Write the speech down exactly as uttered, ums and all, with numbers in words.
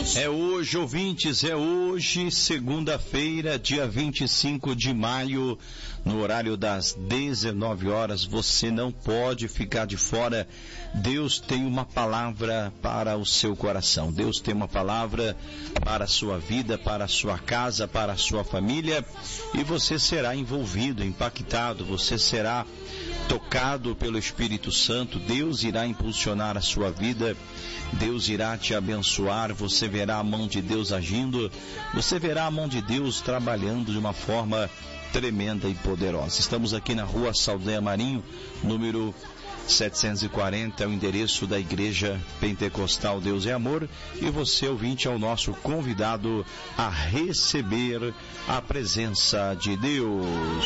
É hoje, ouvintes, é hoje, segunda-feira, dia vinte e cinco de maio, no horário das dezenove horas. Você não pode ficar de fora. Deus tem uma palavra para o seu coração. Deus tem uma palavra para a sua vida, para a sua casa, para a sua família. E você será envolvido, impactado, você será tocado pelo Espírito Santo. Deus irá impulsionar a sua vida. Deus irá te abençoar. Você verá a mão de Deus agindo. Você verá a mão de Deus trabalhando de uma forma tremenda e poderosa. Estamos aqui na rua Saldanha Marinho, número setecentos e quarenta, é o endereço da Igreja Pentecostal Deus é Amor, e você, ouvinte, é o nosso convidado a receber a presença de Deus.